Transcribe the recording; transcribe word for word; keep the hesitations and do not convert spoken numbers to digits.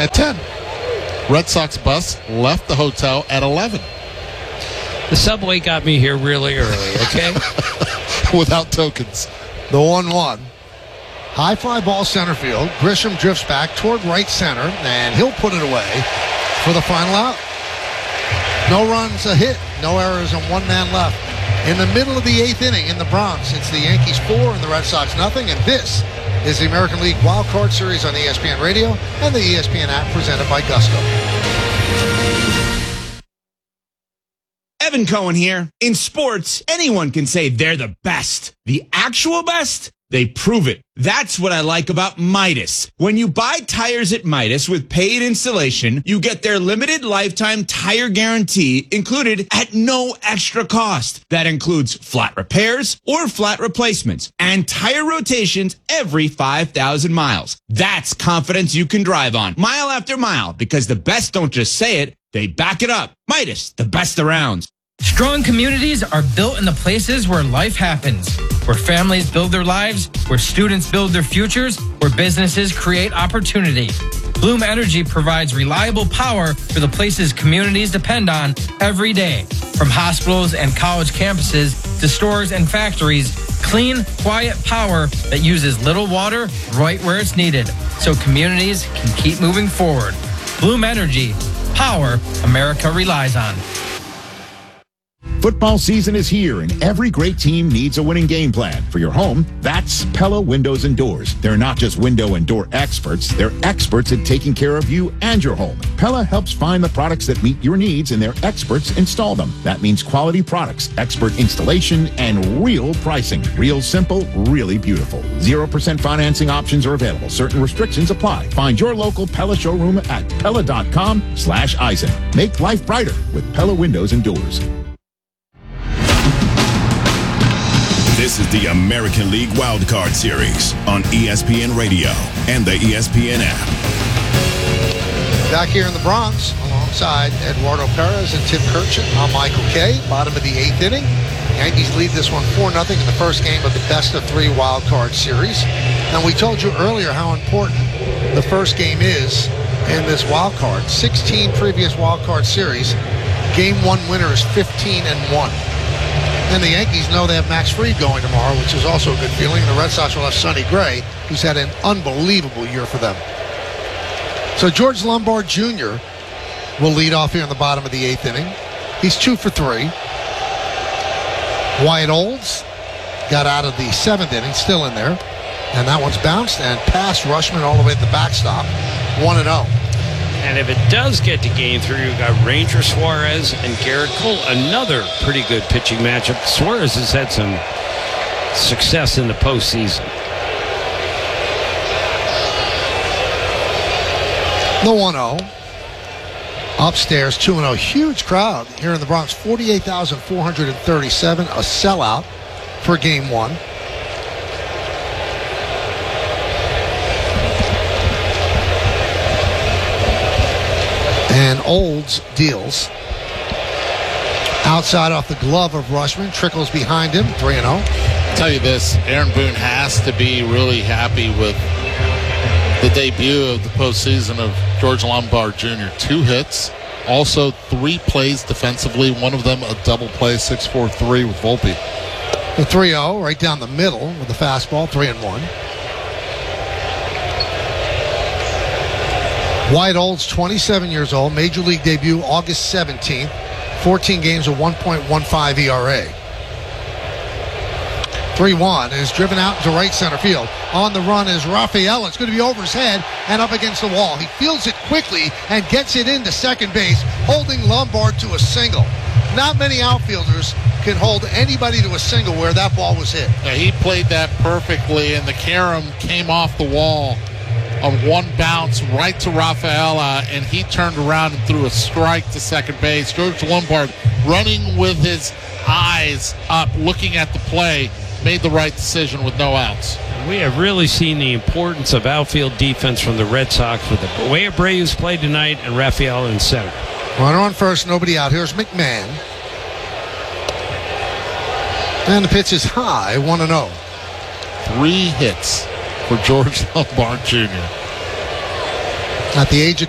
at ten. Red Sox bus left the hotel at eleven. The subway got me here really early, okay? Without tokens. The one one. High fly ball center field. Grisham drifts back toward right center, and he'll put it away for the final out. No runs, a hit, no errors, and one man left. In the middle of the eighth inning in the Bronx, it's the Yankees four and the Red Sox nothing, and this is the American League Wild Card Series on E S P N Radio and the E S P N app presented by Gusto. Evan Cohen here. In sports, anyone can say they're the best. The actual best? They prove it. That's what I like about Midas. When you buy tires at Midas with paid installation, you get their limited lifetime tire guarantee included at no extra cost. That includes flat repairs or flat replacements and tire rotations every five thousand miles. That's confidence you can drive on mile after mile, because the best don't just say it, they back it up. Midas, the best around. Strong communities are built in the places where life happens, where families build their lives, where students build their futures, where businesses create opportunity. Bloom Energy provides reliable power for the places communities depend on every day. From hospitals and college campuses to stores and factories, clean, quiet power that uses little water right where it's needed, so communities can keep moving forward. Bloom Energy, power America relies on. Football season is here, and every great team needs a winning game plan. For your home, that's Pella Windows and Doors. They're not just window and door experts. They're experts at taking care of you and your home. Pella helps find the products that meet your needs, and their experts install them. That means quality products, expert installation, and real pricing. Real simple, really beautiful. zero percent financing options are available. Certain restrictions apply. Find your local Pella showroom at Pella.com slash Eisen. Make life brighter with Pella Windows and Doors. This is the American League Wild Card Series on E S P N Radio and the E S P N app. Back here in the Bronx, alongside Eduardo Perez and Tim Kirchin, I'm Michael Kay. Bottom of the eighth inning. Yankees lead this one four nothing in the first game of the best of three Wild Card Series. And we told you earlier how important the first game is in this Wild Card. sixteen previous Wild Card Series. Game one winner is fifteen and one. And the Yankees know they have Max Fried going tomorrow, which is also a good feeling. The Red Sox will have Sonny Gray, who's had an unbelievable year for them. So George Lombard Junior will lead off here in the bottom of the eighth inning. He's two for three. Wyatt Olds got out of the seventh inning, still in there. And that one's bounced and past Rutschman all the way at the backstop. one and oh. And if it does get to game three, you've got Ranger Suarez and Garrett Cole. Another pretty good pitching matchup. Suarez has had some success in the postseason. The one oh. Upstairs, two and oh. Huge crowd here in the Bronx. forty-eight thousand four hundred thirty-seven. A sellout for game one. And Olds deals. Outside off the glove of Rutschman. Trickles behind him. three and oh. I'll tell you this, Aaron Boone has to be really happy with the debut of the postseason of George Lombard Junior Two hits. Also, three plays defensively. One of them a double play, six four three with Volpe. The three oh right down the middle with the fastball. three and one. Wyatt Olds, twenty-seven years old, major league debut August seventeenth, fourteen games of one point one five E R A. three one is driven out into right center field. On the run is Rafael. It's going to be over his head and up against the wall. He fields it quickly and gets it into second base, holding Lombard to a single. Not many outfielders can hold anybody to a single where that ball was hit. Yeah, he played that perfectly, and the carom came off the wall on one bounce right to Rafaela, and he turned around and threw a strike to second base. George Lombard, running with his eyes up, looking at the play, made the right decision with no outs. We have really seen the importance of outfield defense from the Red Sox with the way Abreu's played tonight and Rafael in center. Runner on first, nobody out. Here's McMahon. And the pitch is high, one and oh. Three hits for George Lombard Junior At the age of